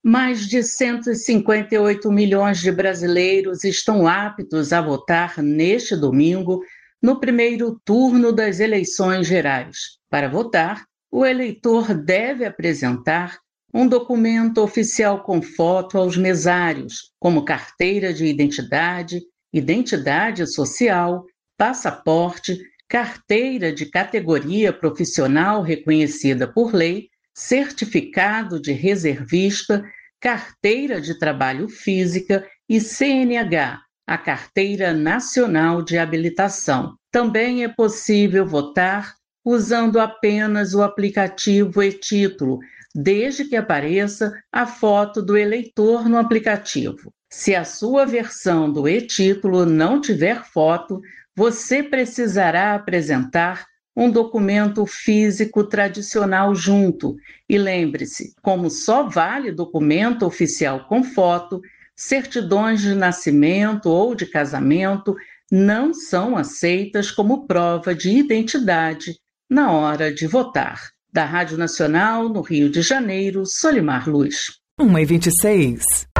Mais de 158 milhões de brasileiros estão aptos a votar neste domingo, no primeiro turno das eleições gerais. Para votar, o eleitor deve apresentar um documento oficial com foto aos mesários, como carteira de identidade, identidade social, passaporte, carteira de categoria profissional reconhecida por lei, certificado de reservista, carteira de trabalho física e CNH, a Carteira Nacional de Habilitação. Também é possível votar usando apenas o aplicativo e-Título, desde que apareça a foto do eleitor no aplicativo. Se a sua versão do e-Título não tiver foto, você precisará apresentar um documento físico tradicional junto. E lembre-se, como só vale documento oficial com foto, certidões de nascimento ou de casamento não são aceitas como prova de identidade na hora de votar. Da Rádio Nacional, no Rio de Janeiro, Solimar Luz. 1h26.